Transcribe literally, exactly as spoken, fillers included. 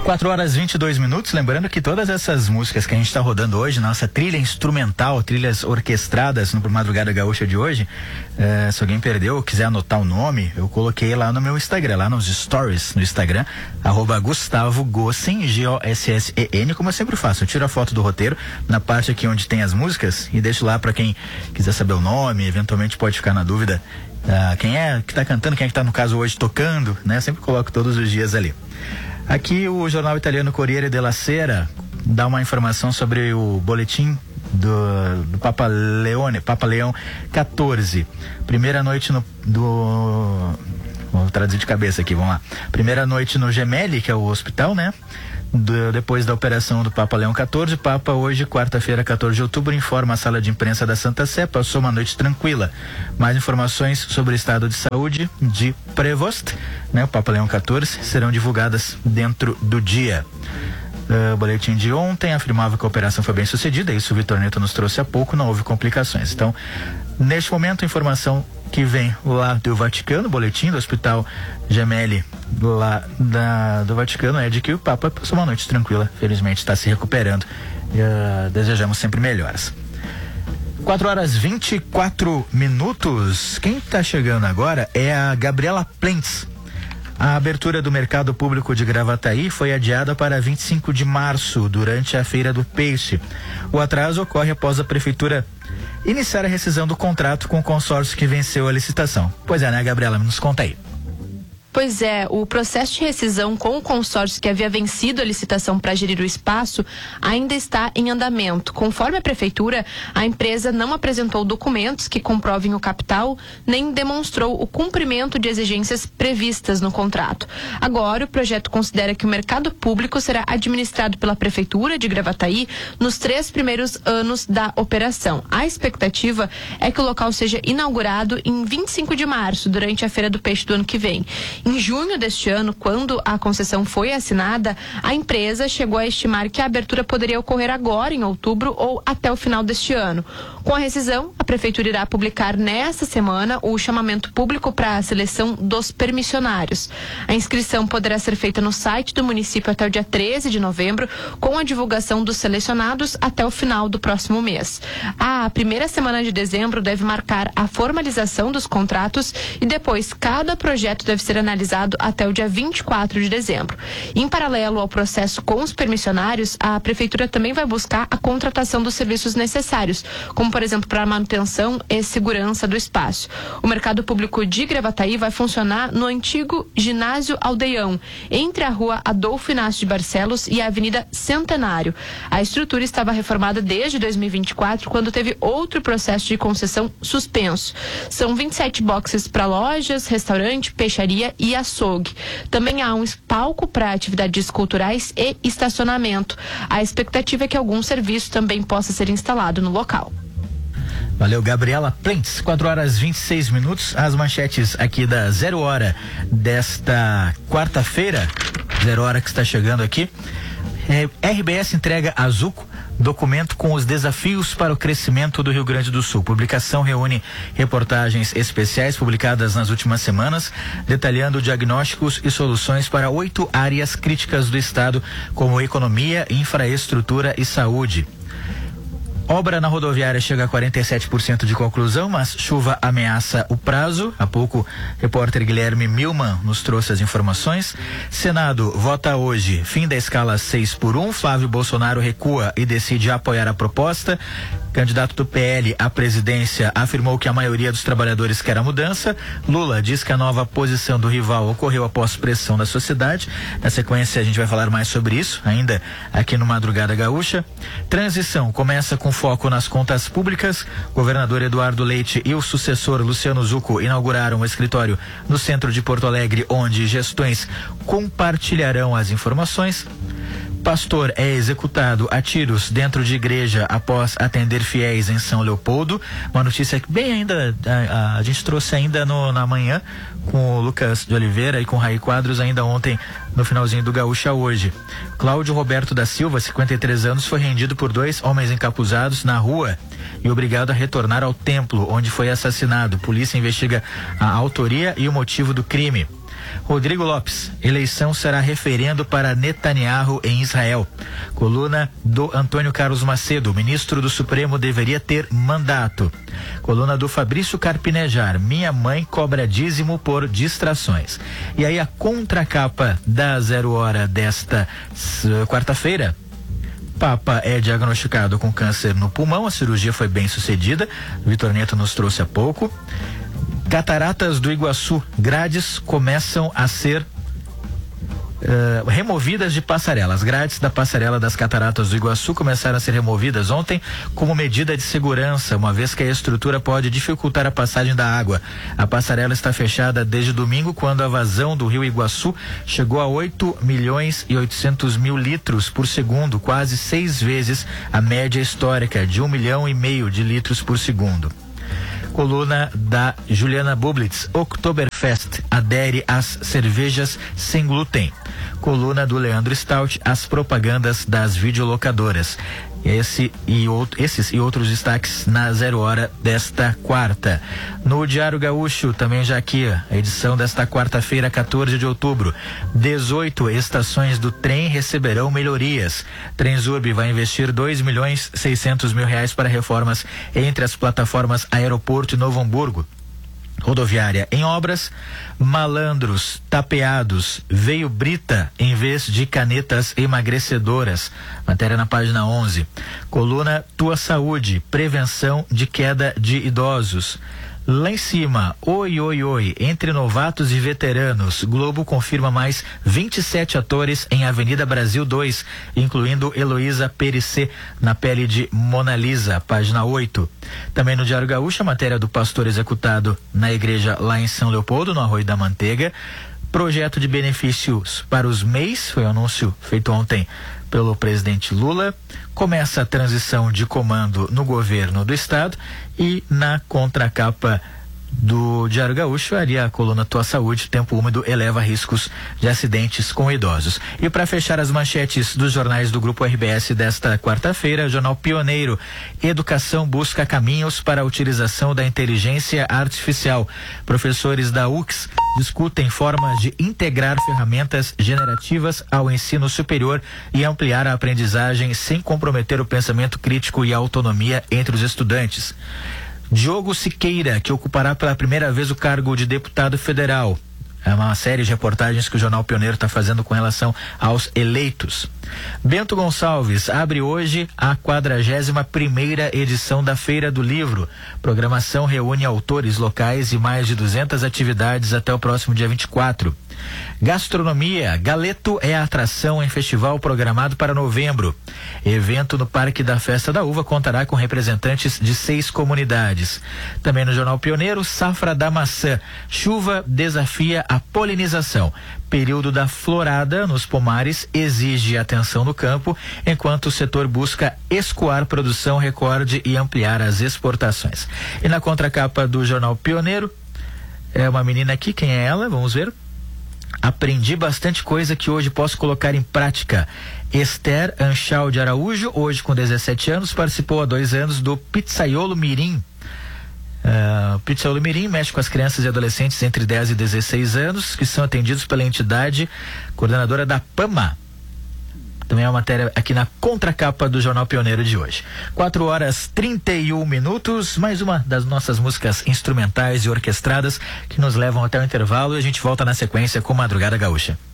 quatro horas e vinte e dois minutos, lembrando que todas essas músicas que a gente está rodando hoje, nossa trilha instrumental, trilhas orquestradas no Madrugada Gaúcha de hoje, é, se alguém perdeu ou quiser anotar o nome, eu coloquei lá no meu Instagram, lá nos stories no Instagram, arroba Gustavo Gossen, G O S S E N, como eu sempre faço, eu tiro a foto do roteiro na parte aqui onde tem as músicas e deixo lá para quem quiser saber o nome, eventualmente pode ficar na dúvida uh, quem é que tá cantando, quem é que tá no caso hoje tocando, né? Eu sempre coloco todos os dias ali. Aqui o jornal italiano Corriere della Sera dá uma informação sobre o boletim do, do Papa Leone, Papa Leão quatorze. Primeira noite no, do... Vou traduzir de cabeça aqui, vamos lá. Primeira noite no Gemelli, que é o hospital, né? Do, depois da operação do Papa Leão quatorze, o Papa hoje, quarta-feira, quatorze de outubro, informa a sala de imprensa da Santa Sé, passou uma noite tranquila. Mais informações sobre o estado de saúde de Prevost, né, o Papa Leão quatorze, serão divulgadas dentro do dia. Uh, o boletim de ontem afirmava que a operação foi bem sucedida, isso o Vitor Neto nos trouxe há pouco, não houve complicações. Então, neste momento, a informação que vem lá do Vaticano, o boletim do Hospital Gemelli lá da, do Vaticano é de que o Papa passou uma noite tranquila, felizmente está se recuperando e uh, desejamos sempre melhoras. quatro horas e vinte e quatro minutos. Quem está chegando agora é a Gabriela Plentz. A abertura do mercado público de Gravataí foi adiada para vinte e cinco de março, durante a Feira do Peixe. O atraso ocorre após a prefeitura iniciar a rescisão do contrato com o consórcio que venceu a licitação. Pois é, né, Gabriela? Nos conta aí. Pois é, o processo de rescisão com o consórcio que havia vencido a licitação para gerir o espaço ainda está em andamento. Conforme a prefeitura, a empresa não apresentou documentos que comprovem o capital, nem demonstrou o cumprimento de exigências previstas no contrato. Agora, o projeto considera que o mercado público será administrado pela prefeitura de Gravataí nos três primeiros anos da operação. A expectativa é que o local seja inaugurado em vinte e cinco de março, durante a Feira do Peixe do ano que vem. Em junho deste ano, quando a concessão foi assinada, a empresa chegou a estimar que a abertura poderia ocorrer agora, em outubro, ou até o final deste ano. Com a rescisão, a prefeitura irá publicar nesta semana o chamamento público para a seleção dos permissionários. A inscrição poderá ser feita no site do município até o dia treze de novembro, com a divulgação dos selecionados até o final do próximo mês. A primeira semana de dezembro deve marcar a formalização dos contratos e depois cada projeto deve ser analisado analisado até o dia vinte e quatro de dezembro. Em paralelo ao processo com os permissionários, a prefeitura também vai buscar a contratação dos serviços necessários, como por exemplo para a manutenção e segurança do espaço. O mercado público de Gravataí vai funcionar no antigo ginásio Aldeião, entre a rua Adolfo Inácio de Barcelos e a Avenida Centenário. A estrutura estava reformada desde dois mil e vinte e quatro, quando teve outro processo de concessão suspenso. São vinte e sete boxes para lojas, restaurante, peixaria e açougue. Também há um palco para atividades culturais e estacionamento. A expectativa é que algum serviço também possa ser instalado no local. Valeu, Gabriela Plentz. quatro horas e vinte e seis minutos. As manchetes aqui da Zero Hora desta quarta-feira, Zero Hora que está chegando aqui. É, R B S entrega a Zuco documento com os desafios para o crescimento do Rio Grande do Sul. Publicação reúne reportagens especiais publicadas nas últimas semanas, detalhando diagnósticos e soluções para oito áreas críticas do estado, como economia, infraestrutura e saúde. Obra na rodoviária chega a quarenta e sete por cento de conclusão, mas chuva ameaça o prazo. Há pouco, repórter Guilherme Milman nos trouxe as informações. Senado vota hoje fim da escala seis por um. Flávio Bolsonaro recua e decide apoiar a proposta. Candidato do P L à presidência afirmou que a maioria dos trabalhadores quer a mudança. Lula diz que a nova posição do rival ocorreu após pressão da sociedade. Na sequência, a gente vai falar mais sobre isso, ainda aqui no Madrugada Gaúcha. Transição começa com foco nas contas públicas. Governador Eduardo Leite e o sucessor Luciano Zucco inauguraram um escritório no centro de Porto Alegre, onde gestões compartilharão as informações. Pastor é executado a tiros dentro de igreja após atender fiéis em São Leopoldo. Uma notícia que bem ainda a, a, a gente trouxe ainda no, na manhã com o Lucas de Oliveira e com o Raí Quadros ainda ontem no finalzinho do Gaúcha hoje. Cláudio Roberto da Silva, cinquenta e três anos, foi rendido por dois homens encapuzados na rua e obrigado a retornar ao templo onde foi assassinado. Polícia investiga a autoria e o motivo do crime. Rodrigo Lopes, eleição será referendo para Netanyahu em Israel. Coluna do Antônio Carlos Macedo, ministro do Supremo deveria ter mandato. Coluna do Fabrício Carpinejar, minha mãe cobra dízimo por distrações. E aí a contracapa da Zero Hora desta quarta-feira. Papa é diagnosticado com câncer no pulmão, a cirurgia foi bem sucedida. Vitor Neto nos trouxe há pouco. Cataratas do Iguaçu, grades começam a ser uh, removidas de passarela. As grades da passarela das Cataratas do Iguaçu começaram a ser removidas ontem como medida de segurança, uma vez que a estrutura pode dificultar a passagem da água. A passarela está fechada desde domingo, quando a vazão do rio Iguaçu chegou a oito milhões e oitocentos mil litros por segundo, quase seis vezes a média histórica de um milhão e meio de litros por segundo. Coluna da Juliana Bublitz, Oktoberfest adere às cervejas sem glúten. Coluna do Leandro Stout, as propagandas das videolocadoras. Esse e outro, esses e outros destaques na Zero Hora desta quarta. No Diário Gaúcho, também já aqui, a edição desta quarta-feira, quatorze de outubro. dezoito estações do trem receberão melhorias. Transurb vai investir dois milhões e seiscentos mil reais para reformas entre as plataformas Aeroporto e Novo Hamburgo. Rodoviária em obras. Malandros tapeados, veio brita em vez de canetas emagrecedoras. Matéria na página onze. Coluna Tua Saúde, prevenção de queda de idosos. Lá em cima, oi, oi, oi, entre novatos e veteranos, Globo confirma mais vinte e sete atores em Avenida Brasil dois, incluindo Heloísa Perissé, na pele de Mona Lisa, página oito. Também no Diário Gaúcho, a matéria do pastor executado na igreja lá em São Leopoldo, no Arroio da Manteiga. Projeto de benefícios para os M E Is, foi o anúncio feito ontem pelo presidente Lula. Começa a transição de comando no governo do estado, e na contracapa do Diário Gaúcho, ali a coluna Tua Saúde, tempo úmido eleva riscos de acidentes com idosos. E para fechar as manchetes dos jornais do Grupo R B S desta quarta-feira, Jornal Pioneiro, educação busca caminhos para a utilização da inteligência artificial. Professores da U X discutem formas de integrar ferramentas generativas ao ensino superior e ampliar a aprendizagem sem comprometer o pensamento crítico e a autonomia entre os estudantes. Diogo Siqueira, que ocupará pela primeira vez o cargo de deputado federal. É uma série de reportagens que o Jornal Pioneiro está fazendo com relação aos eleitos. Bento Gonçalves abre hoje a quadragésima primeira edição da Feira do Livro. Programação reúne autores locais e mais de duzentas atividades até o próximo dia vinte e quatro. Gastronomia, Galeto é a atração em festival programado para novembro. Evento no Parque da Festa da Uva contará com representantes de seis comunidades. Também no Jornal Pioneiro, safra da maçã. Chuva desafia a polinização. Período da florada nos pomares exige atenção no campo, enquanto o setor busca escoar produção recorde e ampliar as exportações. E na contracapa do Jornal Pioneiro, é uma menina aqui, quem é ela? Vamos ver. Aprendi bastante coisa que hoje posso colocar em prática. Esther Anchal de Araújo, hoje com dezessete anos, participou há dois anos do Pizzaiolo Mirim. Uh, Pizzaiolo Mirim mexe com as crianças e adolescentes entre dez e dezesseis anos, que são atendidos pela entidade coordenadora da PAMA. Também é uma matéria aqui na contracapa do Jornal Pioneiro de hoje. quatro horas e trinta e um minutos, mais uma das nossas músicas instrumentais e orquestradas que nos levam até o intervalo, e a gente volta na sequência com Madrugada Gaúcha.